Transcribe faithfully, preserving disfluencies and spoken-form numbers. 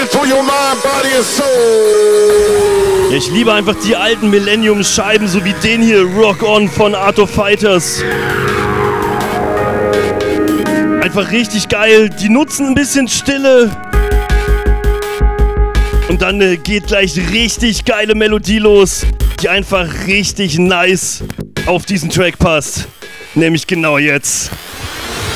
for your mind, body and soul. Ja, ich liebe einfach die alten Millennium-Scheiben, so wie den hier, Rock On von Art of Fighters. Einfach richtig geil. Die nutzen ein bisschen Stille. Und dann äh, geht gleich richtig geile Melodie los, die einfach richtig nice auf diesen Track passt. Nämlich genau jetzt.